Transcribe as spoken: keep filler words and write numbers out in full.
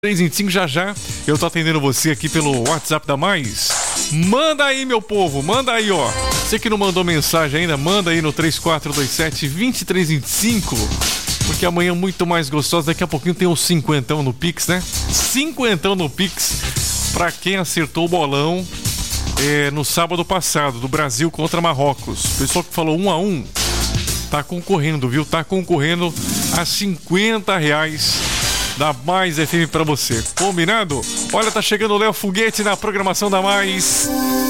três vinte e cinco, já já eu tô atendendo você aqui pelo WhatsApp da Mais. Manda aí, meu povo, manda aí, ó. Você que não mandou mensagem ainda, manda aí no três quatro dois sete, dois três dois cinco, porque amanhã é muito mais gostoso. Daqui a pouquinho tem os cinquentão no Pix, né? Cinquentão no Pix pra quem acertou o bolão é, no sábado passado, do Brasil contra Marrocos. O pessoal que falou um a um tá concorrendo, viu? Tá concorrendo a cinquenta reais da Mais F M pra você. Combinado? Olha, tá chegando o Léo Foguete na programação da Mais.